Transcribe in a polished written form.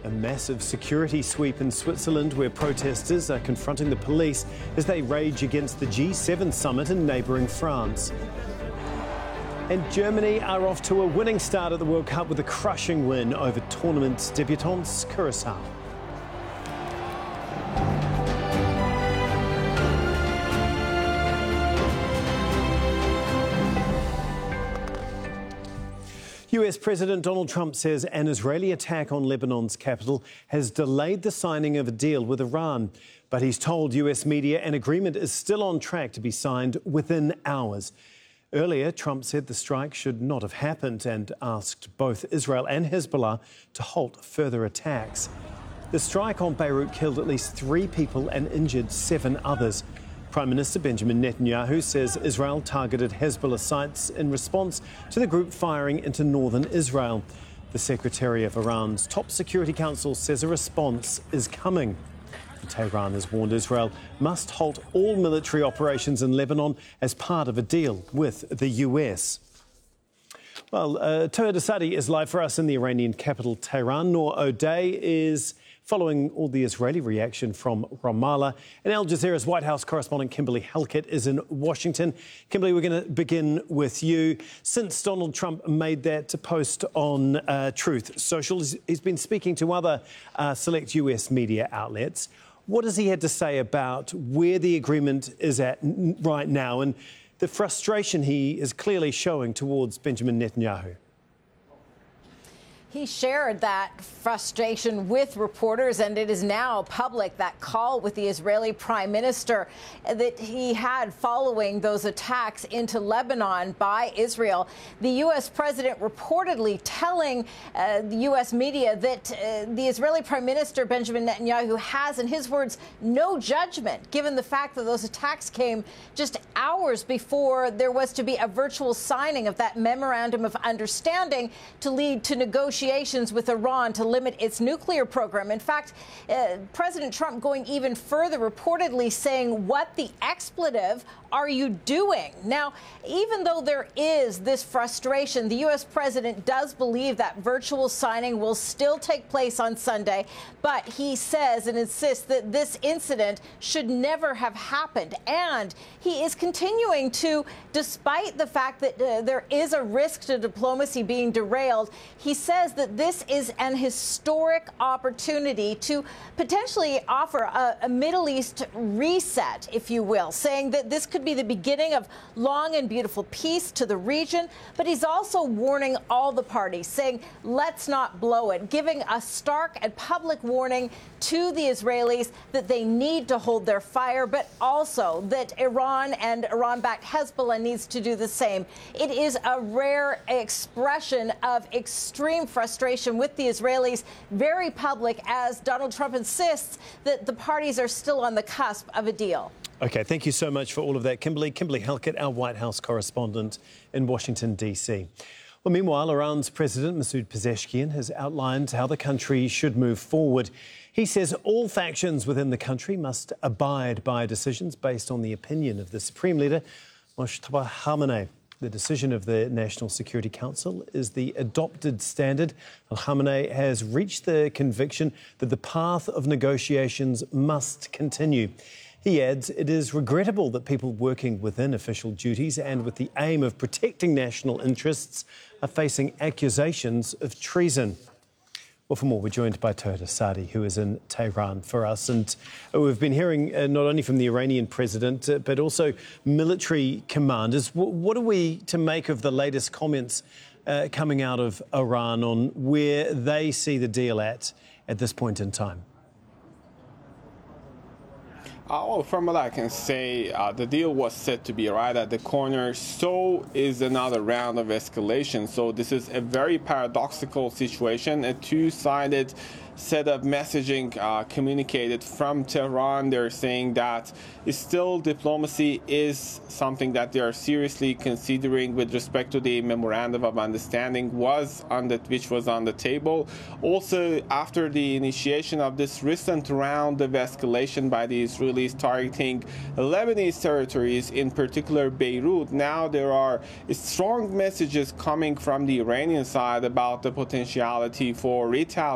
A massive security sweep in Switzerland where protesters are confronting the police as they rage against the G7 summit in neighbouring France. And Germany are off to a winning start at the World Cup with a crushing win over tournament debutants Curaçao. US President Donald Trump says an Israeli attack on Lebanon's capital has delayed the signing of a deal with Iran. But he's told US media an agreement is still on track to be signed within hours. Earlier, Trump said the strike should not have happened and asked both Israel and Hezbollah to halt further attacks. The strike on Beirut killed at least 3 people and injured 7 others. Prime Minister Benjamin Netanyahu says Israel targeted Hezbollah sites in response to the group firing into northern Israel. The Secretary of Iran's top security council says a response is coming. Tehran has warned Israel must halt all military operations in Lebanon as part of a deal with the US. Well, Toher Desadi is live for us in the Iranian capital, Tehran. Noor O'Day is following all the Israeli reaction from Ramallah. And Al Jazeera's White House correspondent Kimberly Halkett is in Washington. Kimberly, we're going to begin with you. Since Donald Trump made that post on Truth Social, he's been speaking to other select US media outlets. What has he had to say about where the agreement is at right now and the frustration he is clearly showing towards Benjamin Netanyahu? He shared that frustration with reporters, and it is now public, that call with the Israeli prime minister that he had following those attacks into Lebanon by Israel. The U.S. president reportedly telling the U.S. media that the Israeli prime minister, Benjamin Netanyahu, has, in his words, no judgment, given the fact that those attacks came just hours before there was to be a virtual signing of that memorandum of understanding to lead to negotiations with Iran to limit its nuclear program. In fact, President Trump going even further, reportedly saying, "What the expletive are you doing?" Now, even though there is this frustration, the U.S. president does believe that virtual signing will still take place on Sunday, but he says and insists that this incident should never have happened. And he is continuing to, despite the fact that there is a risk to diplomacy being derailed, he says that this is an historic opportunity to potentially offer a Middle East reset, if you will, saying that this could be the beginning of long and beautiful peace to the region. But he's also warning all the parties, saying, let's not blow it, giving a stark and public warning to the Israelis that they need to hold their fire, but also that Iran and Iran-backed Hezbollah needs to do the same. It is a rare expression of extreme frustration with the Israelis, very public, as Donald Trump insists that the parties are still on the cusp of a deal. OK, thank you so much for all of that, Kimberly. Kimberly Halkett, our White House correspondent in Washington, D.C. Well, meanwhile, Iran's President Masoud Pezeshkian has outlined how the country should move forward. He says all factions within the country must abide by decisions based on the opinion of the Supreme Leader, Mojtaba Khamenei. The decision of the National Security Council is the adopted standard. Khamenei has reached the conviction that the path of negotiations must continue. He adds it is regrettable that people working within official duties and with the aim of protecting national interests are facing accusations of treason. Well, for more, we're joined by Toher Desadi, who is in Tehran for us. And we've been hearing not only from the Iranian president, but also military commanders. What are we to make of the latest comments coming out of Iran on where they see the deal at this point in time? Well, from what I can say, the deal was set to be right at the corner. So is another round of escalation. So this is a very paradoxical situation, a two-sided set of messaging communicated from Tehran. They're saying that still diplomacy is something that they are seriously considering with respect to the memorandum of understanding which was on the table. Also, after the initiation of this recent round of escalation by the Israelis targeting Lebanese territories, in particular Beirut, now there are strong messages coming from the Iranian side about the potentiality for retaliation